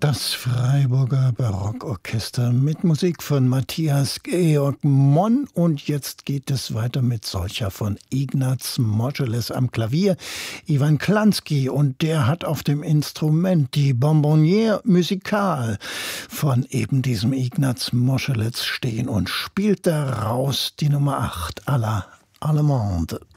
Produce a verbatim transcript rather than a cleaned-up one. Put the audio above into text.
Das Freiburger Barockorchester mit Musik von Matthias Georg Monn. Und jetzt geht es weiter mit solcher von Ignaz Moscheles am Klavier, Iwan Klansky. Und der hat auf dem Instrument die Bonbonnière Musicale von eben diesem Ignaz Moscheles stehen und spielt daraus die Nummer acht à la Allemande.